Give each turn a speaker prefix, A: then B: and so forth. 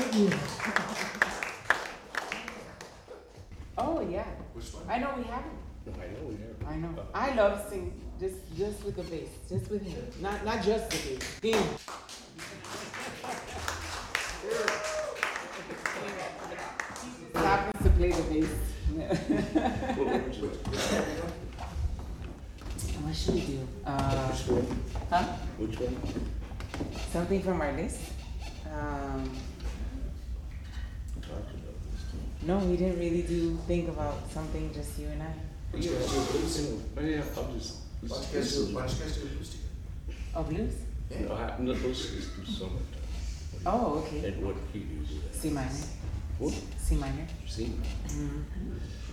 A: Oh, yeah.
B: Which one?
A: I know we haven't.
C: No, I know we have.
A: I know. I love singing just with the bass, just with him. Not just the bass. Him. He happens to play the bass.
C: What would you like?
A: What should we do?
C: Which one?
A: Huh?
C: Which one?
A: Something from our list?
C: Talked about this too.
A: No, we didn't really think about something, just you and I.
C: Yeah, oh yeah, I'll just.
B: Why don't you guys do blues together?
A: Oh, blues?
B: Yeah.
C: No, those is do summertime.
A: Oh, okay.
C: And what key do you do that?
A: C minor.
C: What?
A: C minor.
C: See?
A: Mm-hmm.